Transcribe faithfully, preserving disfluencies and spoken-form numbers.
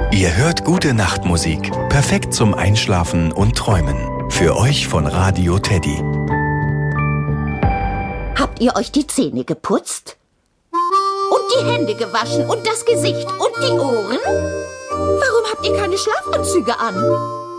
Ihr hört gute Nachtmusik, perfekt zum Einschlafen und Träumen. Für euch von Radio Teddy. Habt ihr euch die Zähne geputzt? Und die Hände gewaschen und das Gesicht und die Ohren? Warum habt ihr keine Schlafanzüge an?